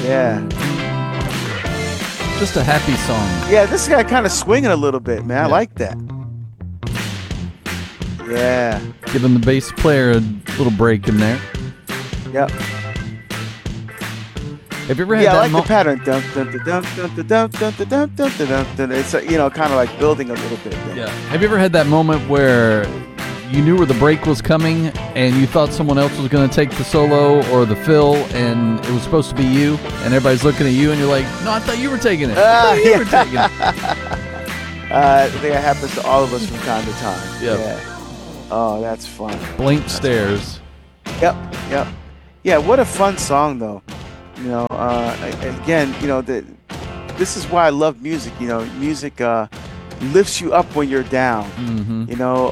Yeah. Just a happy song. Yeah, this guy kind of swinging a little bit, man. I Yeah. like that. Yeah. Giving the bass player a little break in there. Yep. Have you ever had Yeah, I that like the moment? pattern. Dun, dun, dun, dun, dun, dun, dun, dun, dun, dun, dun, dun, dun. It's kind of like building a little bit. Yeah. Have you ever had that moment where you knew where the break was coming and you thought someone else was going to take the solo or the fill and it was supposed to be you and everybody's looking at you and you're like, no, I thought you were taking it. I thought you were taking it. I think it happens to all of us from time to time. Yep. Yeah. Oh, that's fun. Blank stares. Yep. Yep. Yeah. What a fun song, though. Again, this is why I love music. Music lifts you up when you're down. Mm-hmm.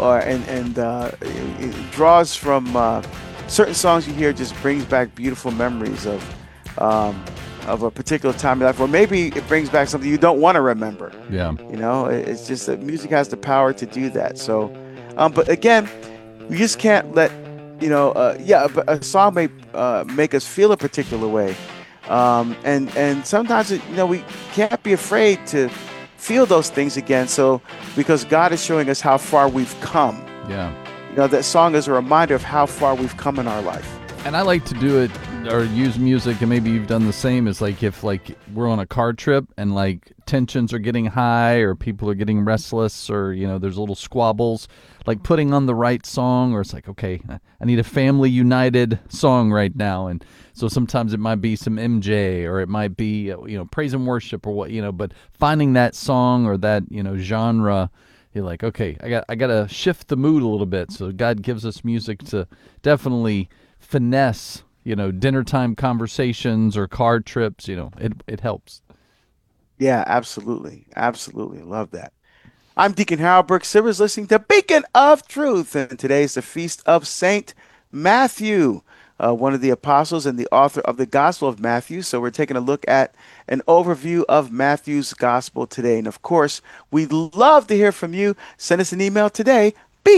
It draws from certain songs you hear. Just brings back beautiful memories of a particular time in your life, or maybe it brings back something you don't want to remember. Yeah. It's just that music has the power to do that. So, but again, we just can't let but a song may make us feel a particular way. And sometimes we can't be afraid to feel those things again. So because God is showing us how far we've come. Yeah. That song is a reminder of how far we've come in our life. And I like to do it or use music, and maybe you've done the same, is like if we're on a car trip and like tensions are getting high or people are getting restless or there's little squabbles, like putting on the right song, or it's like, okay, I need a family united song right now. And so sometimes it might be some MJ or it might be praise and worship or what, but finding that song or that genre, you're like, okay, I got to shift the mood a little bit. So God gives us music to definitely finesse, dinner time conversations or car trips. It helps. Yeah, absolutely. Absolutely. Love that. I'm Deacon Harold Brooks Sivers, listening to Beacon of Truth. And today is the feast of Saint Matthew, one of the apostles and the author of the Gospel of Matthew. So we're taking a look at an overview of Matthew's Gospel today. And of course, we'd love to hear from you. Send us an email today,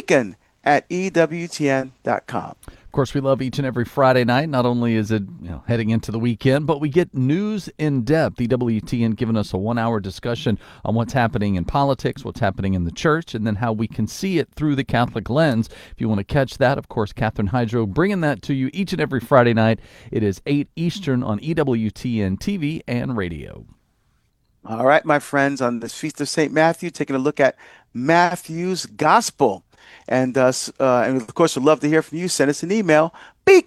beacon@ewtn.com. Of course, we love each and every Friday night. Not only is it heading into the weekend, but we get news in depth. EWTN giving us a 1-hour discussion on what's happening in politics, what's happening in the church, and then how we can see it through the Catholic lens. If you want to catch that, of course, Catherine Hydro bringing that to you each and every Friday night. It is 8 Eastern on EWTN TV and radio. All right, my friends, on this Feast of St. Matthew, taking a look at Matthew's Gospel. And of course, we'd love to hear from you. Send us an email,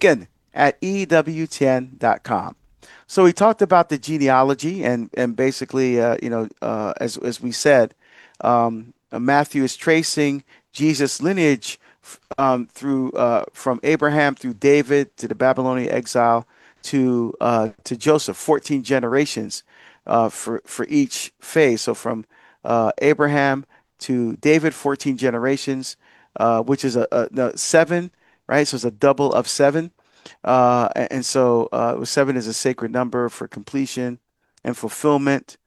beacon@ewtn.com. So we talked about the genealogy and basically, as we said, Matthew is tracing Jesus' lineage through from Abraham through David to the Babylonian exile to Joseph, 14 generations for each phase. So from Abraham to David, 14 generations, which is no, 7, right? So it's a double of 7. And so 7 is a sacred number for completion and fulfillment.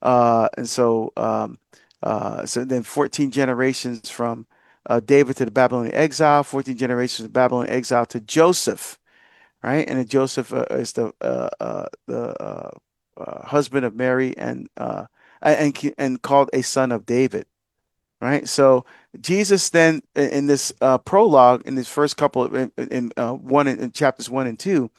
So then 14 generations from David to the Babylonian exile, 14 generations of Babylonian exile to Joseph, right? And then Joseph is the husband of Mary and called a son of David, right? So Jesus then in this prologue, in this first couple in chapters 1 and 2,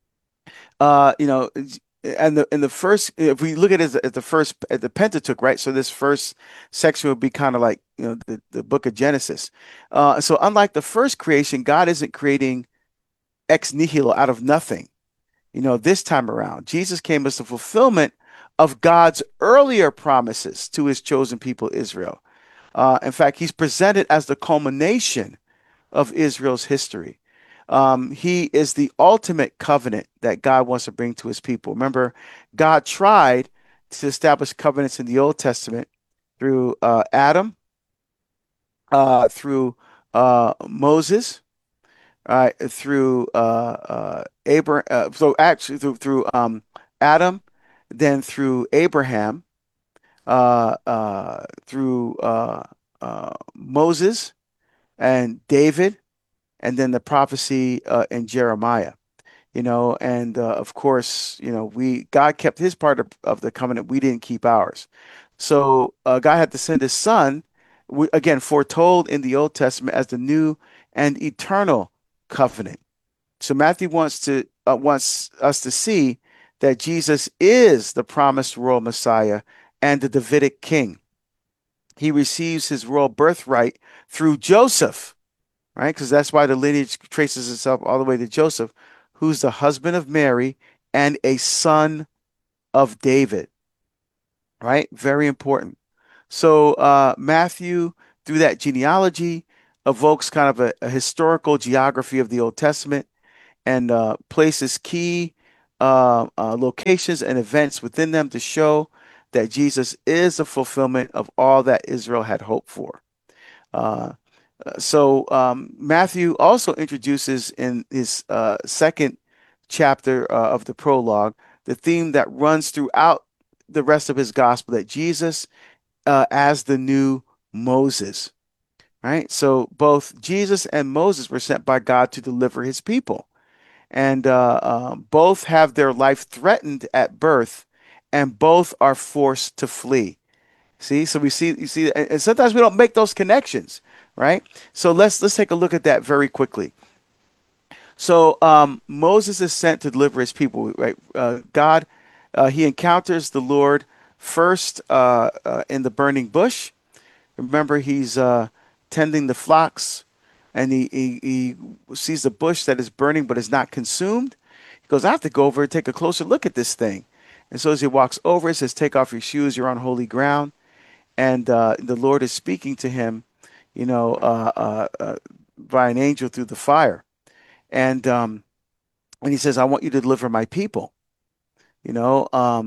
and in the first, if we look at it as the first at the Pentateuch, right? So this first section would be kind of like the book of Genesis. So unlike the first creation, God isn't creating ex nihilo, out of nothing. This time around, Jesus came as the fulfillment of God's earlier promises to his chosen people, Israel. In fact, he's presented as the culmination of Israel's history. He is the ultimate covenant that God wants to bring to his people. Remember, God tried to establish covenants in the Old Testament through Adam, through Moses, through Abraham. So actually, through Adam, then through Abraham, through Moses and David, and then the prophecy in Jeremiah. and of course, we God kept his part of the covenant. We didn't keep ours. So God had to send his son, again, foretold in the Old Testament as the new and eternal covenant. So Matthew wants us to see that Jesus is the promised royal Messiah and the Davidic king. He receives his royal birthright through Joseph, right? Because that's why the lineage traces itself all the way to Joseph, who's the husband of Mary and a son of David, right? Very important. So Matthew, through that genealogy, evokes kind of a historical geography of the Old Testament and places key locations and events within them to show that Jesus is a fulfillment of all that Israel had hoped for. Uh, Matthew also introduces in his second chapter of the prologue the theme that runs throughout the rest of his gospel, that Jesus as the new Moses, right? So both Jesus and Moses were sent by God to deliver his people, and both have their life threatened at birth, and both are forced to flee. See, so you see, and sometimes we don't make those connections, right? So let's take a look at that very quickly. So Moses is sent to deliver his people, right? God, he encounters the Lord first in the burning bush. Remember, he's tending the flocks, and he sees the bush that is burning but is not consumed. He goes, I have to go over and take a closer look at this thing. And so as he walks over, it says, take off your shoes, you're on holy ground. And the Lord is speaking to him, you know, by an angel through the fire. And and he says, I want you to deliver my people, you know.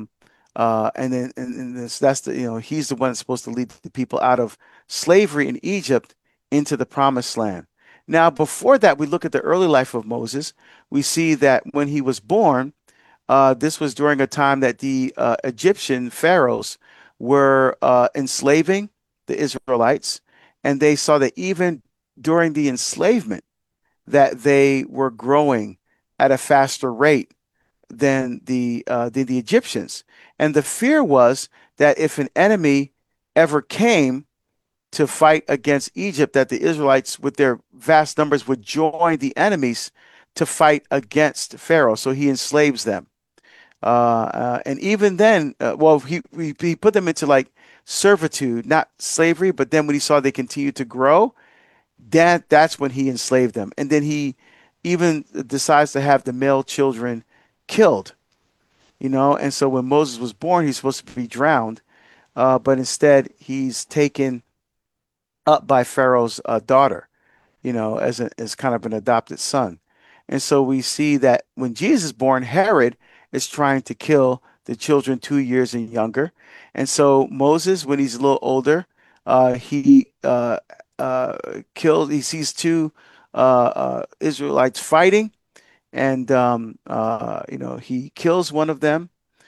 And this, that's the, he's the one that's supposed to lead the people out of slavery in Egypt into the promised land. Now, before that, we look at the early life of Moses. We see that when he was born, this was during a time that the Egyptian pharaohs were enslaving the Israelites, and they saw that even during the enslavement, that they were growing at a faster rate than the Egyptians. And the fear was that if an enemy ever came to fight against Egypt, that the Israelites, with their vast numbers, would join the enemies to fight against Pharaoh. So he enslaves them. And even then, well, he put them into like servitude, not slavery. But then when he saw they continued to grow, that's when he enslaved them. And then he even decides to have the male children killed, And so when Moses was born, he's supposed to be drowned, but instead he's taken up by Pharaoh's daughter, as kind of an adopted son. And so we see that when Jesus is born, Herod is trying to kill the children 2 years and younger. And so Moses, when he's a little older, he kills. He sees two Israelites fighting, and he kills one of them,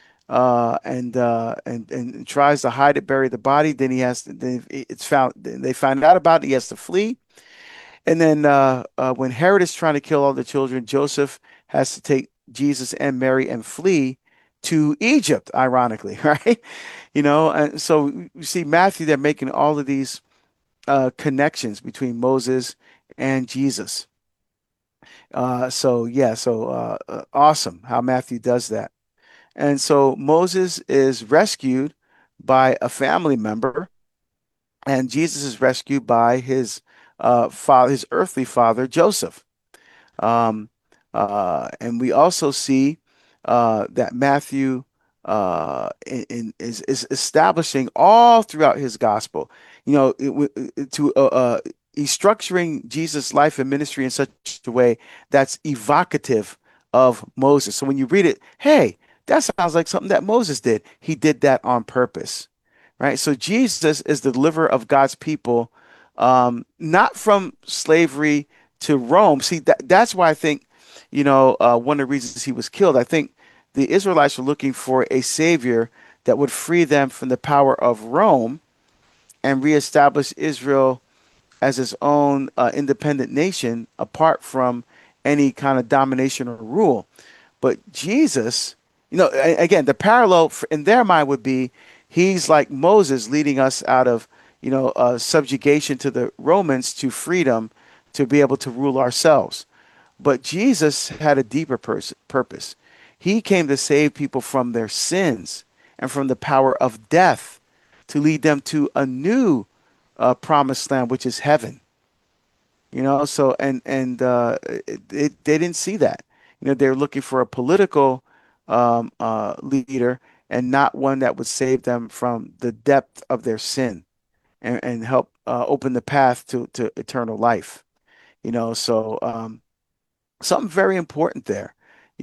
and tries to hide it, bury the body. Then he has to. Then it's found. They find out about it. He has to flee. And then when Herod is trying to kill all the children, Joseph has to take Jesus and Mary and flee to Egypt. Ironically, right? And so you see Matthew. They're making all of these connections between Moses and Jesus. Awesome how Matthew does that. And so Moses is rescued by a family member, and Jesus is rescued by his father, his earthly father, Joseph. Um, and we also see that Matthew is establishing all throughout his gospel, he's structuring Jesus' life and ministry in such a way that's evocative of Moses. So when you read it, hey, that sounds like something that Moses did. He did that on purpose, right? So Jesus is the deliverer of God's people, not from slavery to Rome. See, that's why I think, one of the reasons he was killed. I think the Israelites were looking for a savior that would free them from the power of Rome and reestablish Israel as its own independent nation apart from any kind of domination or rule. But Jesus, again, the parallel in their mind would be he's like Moses leading us out of, subjugation to the Romans to freedom to be able to rule ourselves. But Jesus had a deeper purpose. He came to save people from their sins and from the power of death to lead them to a new promised land, which is heaven. So they didn't see that. They're looking for a political leader and not one that would save them from the depth of their sin and help open the path to eternal life. So something very important there,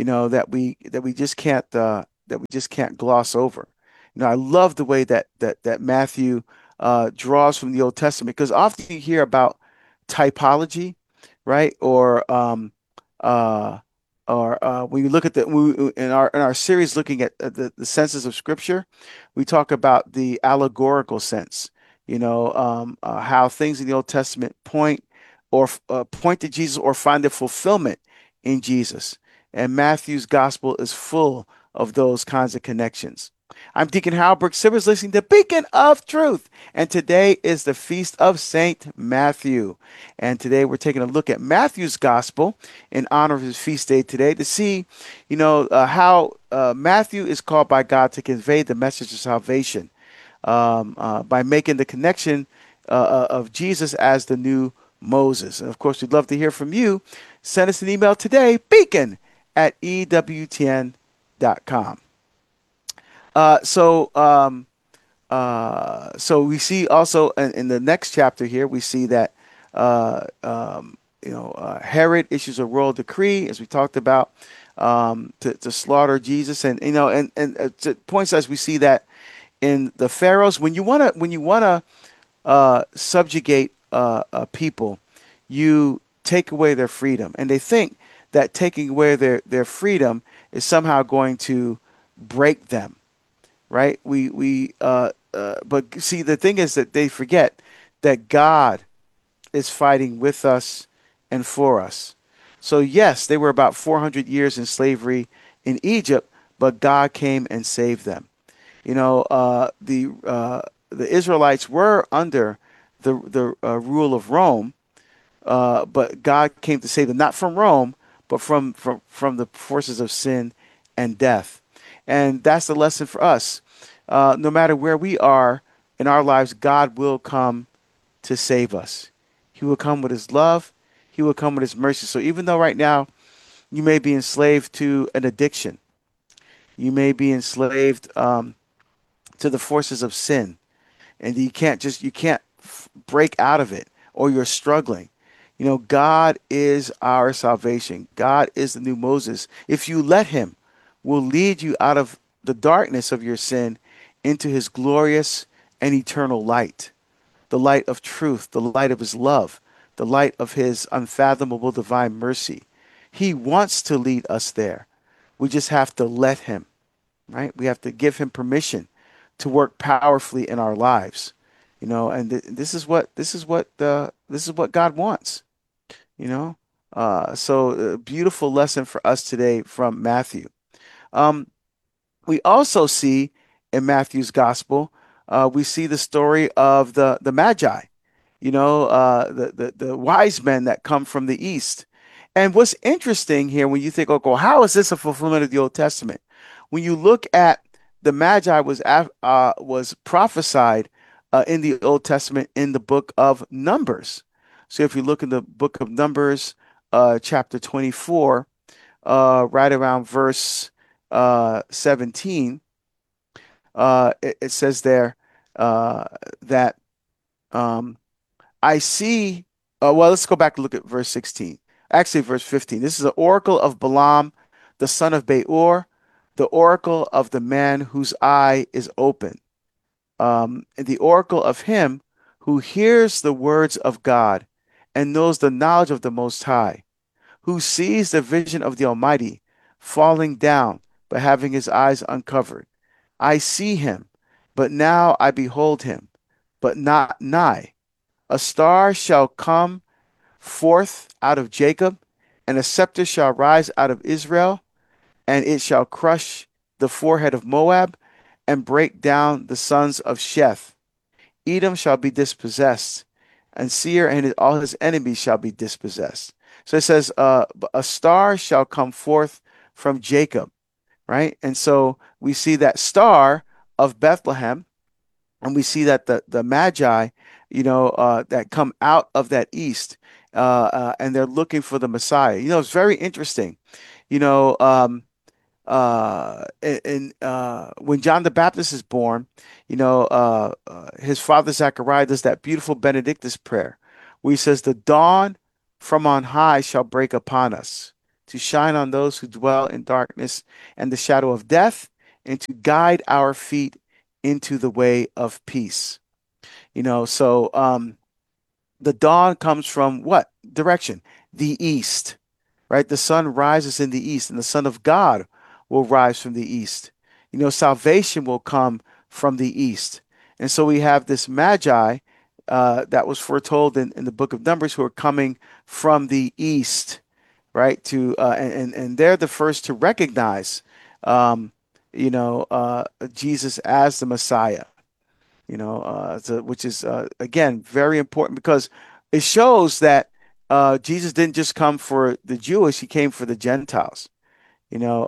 that we just can't gloss over. I love the way that Matthew draws from the Old Testament, because often you hear about typology, right? Uh, when you look at in our series looking at the senses of Scripture, we talk about the allegorical sense. How things in the Old Testament point to Jesus or find their fulfillment in Jesus. And Matthew's gospel is full of those kinds of connections. I'm Deacon Howard Brooks Sivers, listening to Beacon of Truth. And today is the Feast of St. Matthew. And today we're taking a look at Matthew's gospel in honor of his feast day today to see, how Matthew is called by God to convey the message of salvation by making the connection of Jesus as the new Moses. And of course, we'd love to hear from you. Send us an email today, beacon@ewtn.com. So we see also in the next chapter here, we see that Herod issues a royal decree, as we talked about, to slaughter Jesus, and to points as we see that in the pharaohs, when you wanna subjugate people, you take away their freedom, and they think that taking away their freedom is somehow going to break them, right? But see, the thing is that they forget that God is fighting with us and for us. So yes, they were about 400 years in slavery in Egypt, but God came and saved them. The Israelites were under the rule of Rome, but God came to save them, not from Rome, but from the forces of sin and death. And that's the lesson for us. No matter where we are in our lives, God will come to save us. He will come with his love. He will come with his mercy. So even though right now you may be enslaved to an addiction, you may be enslaved to the forces of sin, and you can't break out of it, or you're struggling. God is our salvation. God is the new Moses. If you let him, will lead you out of the darkness of your sin into his glorious and eternal light, the light of truth, the light of his love, the light of his unfathomable divine mercy. He wants to lead us there. We just have to let him, right? We have to give him permission to work powerfully in our lives. This is what God wants. So a beautiful lesson for us today from Matthew. Um, we also see in Matthew's gospel, we see the story of the Magi, the wise men that come from the east. And what's interesting here, when you think, okay, well, how is this a fulfillment of the Old Testament? When you look at the Magi was prophesied in the Old Testament in the book of Numbers. So if you look in the book of Numbers, chapter 24, right around verse 17, it says there that um, I see. Well, let's go back and look at verse 16. Actually, verse 15. This is the oracle of Balaam, the son of Beor, the oracle of the man whose eye is open, the oracle of him who hears the words of God and knows the knowledge of the Most High, who sees the vision of the Almighty falling down, but having his eyes uncovered. I see him, but now I behold him, but not nigh. A star shall come forth out of Jacob, and a scepter shall rise out of Israel, and it shall crush the forehead of Moab and break down the sons of Sheth. Edom shall be dispossessed, and Seir and all his enemies shall be dispossessed. So it says, a star shall come forth from Jacob, right? And so we see that star of Bethlehem, and we see that the Magi, that come out of that east, and they're looking for the Messiah. It's very interesting. You know, when John the Baptist is born, his father Zechariah does that beautiful Benedictus prayer where he says, "The dawn from on high shall break upon us to shine on those who dwell in darkness and the shadow of death, and to guide our feet into the way of peace." So the dawn comes from what direction? The east, right? The sun rises in the east, and the Son of God will rise from the east. Salvation will come from the east. And so we have this Magi that was foretold in the book of Numbers, who are coming from the east, right? And they're the first to recognize, um, Jesus as the Messiah. Which is again very important because it shows that Jesus didn't just come for the Jewish; he came for the Gentiles. You know,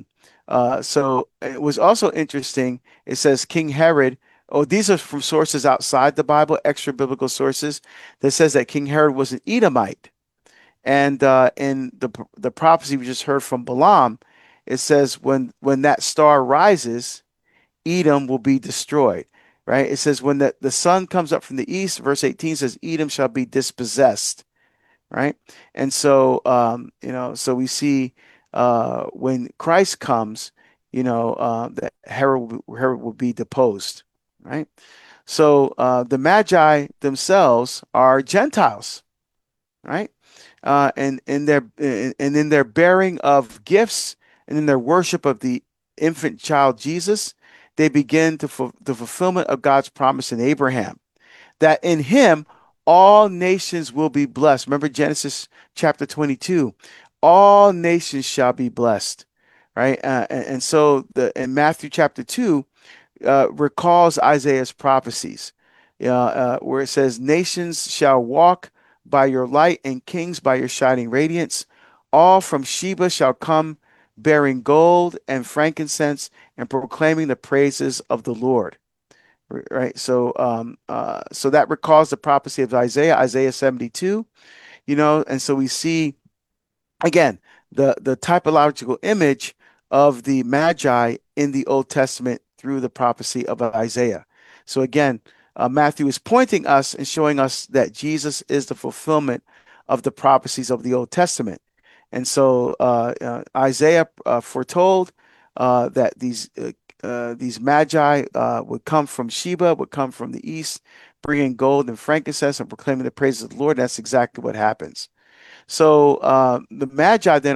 so it was also interesting. It says King Herod. Oh, these are from sources outside the Bible, extra biblical sources that says that King Herod was an Edomite, and in the prophecy we just heard from Balaam, it says when that star rises, Edom will be destroyed, right? It says when the sun comes up from the east, verse 18 says, Edom shall be dispossessed, right? And so, so we see when Christ comes, that Herod will be deposed, right? So the Magi themselves are Gentiles, right? And in their bearing of gifts and in their worship of the infant child Jesus, they begin the fulfillment of God's promise in Abraham that in him all nations will be blessed. Remember Genesis chapter 22, all nations shall be blessed, right? And so in Matthew chapter 2 recalls Isaiah's prophecies, where it says, "Nations shall walk by your light, and kings by your shining radiance. All from Sheba shall come, bearing gold and frankincense, and proclaiming the praises of the Lord." Right. So that recalls the prophecy of Isaiah 72. And so we see again the typological image of the Magi in the Old Testament through the prophecy of Isaiah. So again, Matthew is pointing us and showing us that Jesus is the fulfillment of the prophecies of the Old Testament. And so Isaiah foretold that these Magi would come from Sheba, would come from the east, bringing gold and frankincense and proclaiming the praises of the Lord. That's exactly what happens. So the Magi then